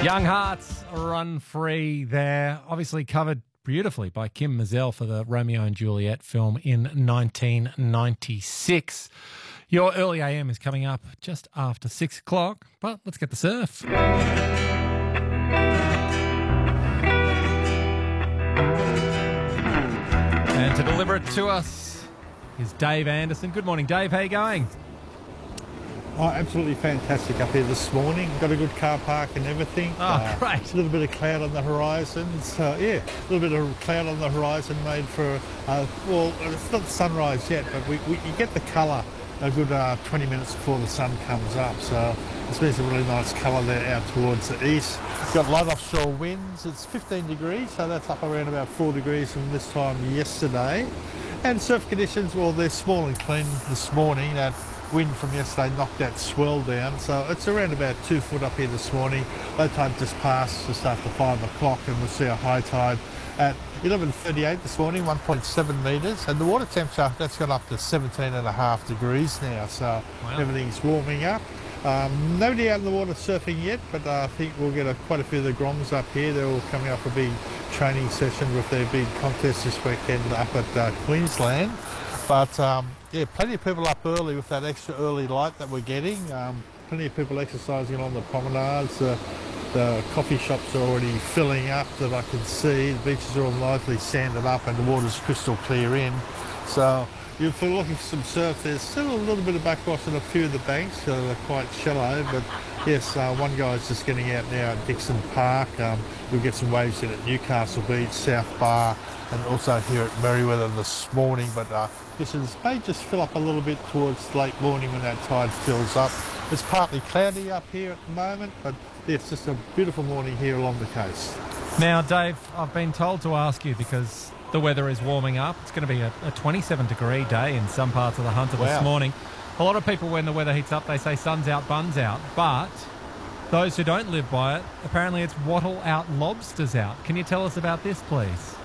Young Hearts Run Free there. Obviously covered beautifully by Kim Mazel for the Romeo and Juliet film in 1996. Your early AM is coming up just after 6 o'clock, but let's get the surf. And to deliver it to us is Dave Anderson. Good morning, Dave. How are you going? Oh, absolutely fantastic up here this morning. Got a good car park and everything. Oh, great. A little bit of cloud on the horizon. So, yeah, a little bit of cloud on the horizon made for, well, it's not sunrise yet, but you get the colour a good 20 minutes before the sun comes up. So this means a really nice colour there out towards the east. Got light offshore winds. It's 15 degrees, so that's up around about 4 degrees from this time yesterday. And surf conditions, well, they're small and clean this morning. That wind from yesterday knocked that swell down, so it's around about 2 foot up here this morning. Low tide just passed just after 5 o'clock, and we'll see a high tide at 11:38 this morning, 1.7 metres, and the water temperature, that's gone up to 17.5 degrees now, so wow. Everything's warming up. Nobody out in the water surfing yet, but I think we'll get quite a few of the Groms up here. They're all coming up a big training session with their big contest this weekend up at Queensland. But yeah, plenty of people up early with that extra early light that we're getting. Plenty of people exercising along the promenades. The coffee shops are already filling up that I can see. The beaches are all nicely sanded up and the water's crystal clear in. So if you're looking for some surf, there's still a little bit of backwash on a few of the banks, so they're quite shallow. But yes, one guy's just getting out now at Dixon Park. We'll get some waves in at Newcastle Beach, South Bar, and also here at Merriweather this morning. But conditions may just fill up a little bit towards late morning when that tide fills up. It's partly cloudy up here at the moment, but yeah, it's just a beautiful morning here along the coast. Now, Dave, I've been told to ask you because the weather is warming up. It's going to be a 27-degree day in some parts of the Hunter this morning. A lot of people, when the weather heats up, they say sun's out, bun's out. But those who don't live by it, apparently it's wattle out, lobsters out. Can you tell us about this, please?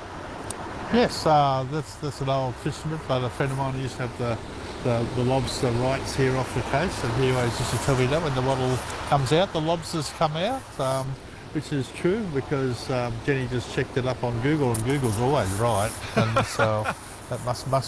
Yes, that's an old fisherman, but a friend of mine used to have the lobster rights here off the coast, and he always used to tell me that when the wattle comes out, the lobsters come out, which is true because Jenny just checked it up on Google, and Google's always right, and so that must